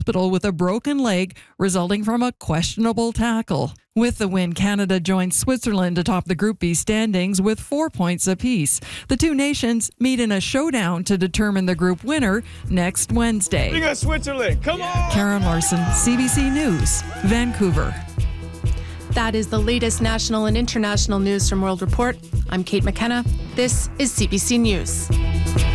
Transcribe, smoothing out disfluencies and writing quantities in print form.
hospital with a broken leg resulting from a questionable tackle. With the win, Canada joins Switzerland atop the Group B standings with 4 points apiece. The two nations meet in a showdown to determine the group winner next Wednesday. You got Switzerland, come on! Karen Larson, CBC News, Vancouver. That is the latest national and international news from World Report. I'm Kate McKenna. This is CBC News.